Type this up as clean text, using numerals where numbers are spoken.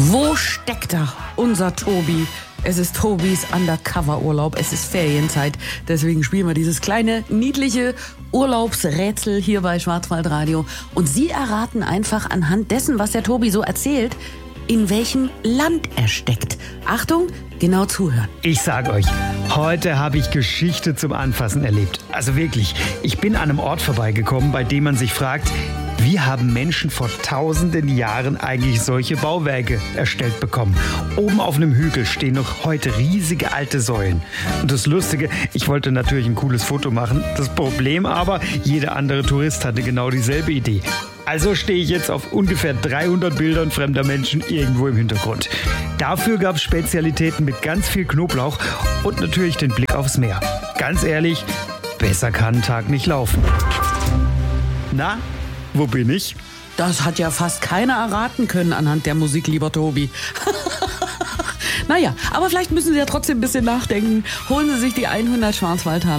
Wo steckt er, unser Tobi? Es ist Tobis Undercover-Urlaub, es ist Ferienzeit. Deswegen spielen wir dieses kleine, niedliche Urlaubsrätsel hier bei Schwarzwaldradio. Und Sie erraten einfach anhand dessen, was der Tobi so erzählt, in welchem Land er steckt. Achtung, genau zuhören. Ich sag euch, heute habe ich Geschichte zum Anfassen erlebt. Also wirklich, ich bin an einem Ort vorbeigekommen, bei dem man sich fragt, wie haben Menschen vor tausenden Jahren eigentlich solche Bauwerke erstellt bekommen? Oben auf einem Hügel stehen noch heute riesige alte Säulen. Und das Lustige, ich wollte natürlich ein cooles Foto machen. Das Problem aber, jeder andere Tourist hatte genau dieselbe Idee. Also stehe ich jetzt auf ungefähr 300 Bildern fremder Menschen irgendwo im Hintergrund. Dafür gab es Spezialitäten mit ganz viel Knoblauch und natürlich den Blick aufs Meer. Ganz ehrlich, besser kann ein Tag nicht laufen. Na, wo bin ich? Das hat ja fast keiner erraten können anhand der Musik, lieber Tobi. Naja, aber vielleicht müssen Sie ja trotzdem ein bisschen nachdenken. Holen Sie sich die 100 Schwarzwaldtaler.